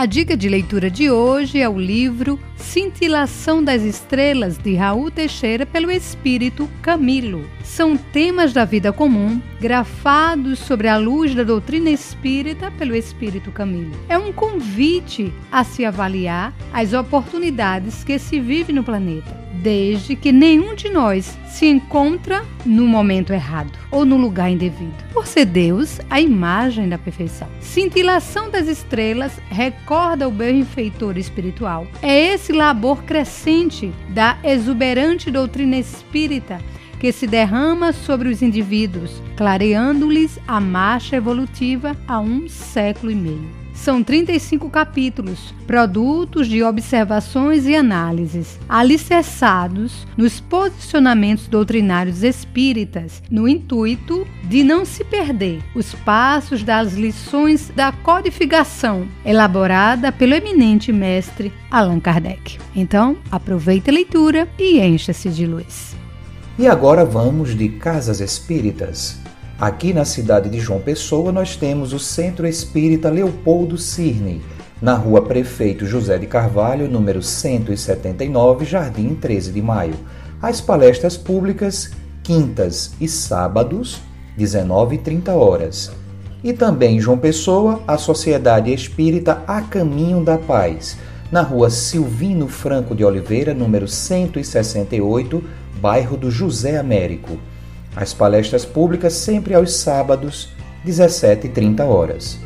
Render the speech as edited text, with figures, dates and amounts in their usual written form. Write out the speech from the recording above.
A dica de leitura de hoje é o livro Cintilação das Estrelas, de Raul Teixeira, pelo Espírito Camilo. São temas da vida comum, grafados sobre a luz da doutrina espírita pelo Espírito Camilo. É um convite a se avaliar as oportunidades que se vive no planeta, desde que nenhum de nós se encontra no momento errado ou no lugar indevido. Por ser Deus, a imagem da perfeição. Cintilação das Estrelas recorda o benfeitor espiritual. É esse labor crescente da exuberante doutrina espírita que se derrama sobre os indivíduos, clareando-lhes a marcha evolutiva há 1,5 século. São 35 capítulos, produtos de observações e análises, alicerçados nos posicionamentos doutrinários espíritas, no intuito de não se perder os passos das lições da codificação, elaborada pelo eminente mestre Allan Kardec. Então, aproveite a leitura e encha-se de luz. E agora vamos de Casas Espíritas. Aqui na cidade de João Pessoa nós temos o Centro Espírita Leopoldo Cirne, na rua Prefeito José de Carvalho, número 179, Jardim 13 de Maio. As palestras públicas, quintas e sábados, 19h30. E também em João Pessoa, a Sociedade Espírita A Caminho da Paz, na rua Silvino Franco de Oliveira, número 168, bairro do José Américo. As palestras públicas sempre aos sábados, 17h30.